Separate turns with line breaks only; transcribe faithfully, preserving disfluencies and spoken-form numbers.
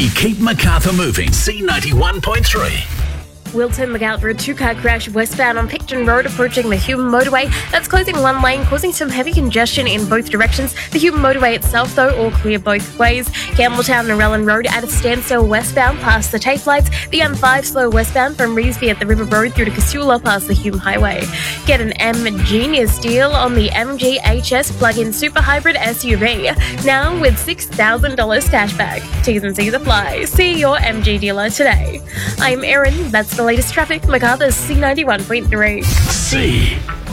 We keep Macarthur moving. C ninety-one point three.
Wilton, look out for a two-car crash westbound on Picton Road approaching the Hume motorway. That's closing one lane, causing some heavy congestion in both directions. The Hume motorway itself, though, all clear both ways. Campbelltown and Narellan Road at a standstill westbound past the TAFE lights. The M five slow westbound from Revesby at the River Road through to Casula past the Hume Highway. Get an M Genius deal on the M G H S plug-in super hybrid S U V. Now with six thousand dollars cashback. T's and C's apply. See your M G dealer today. I'm Erin. That's the latest traffic. Macarthur's C ninety-one point three.
C.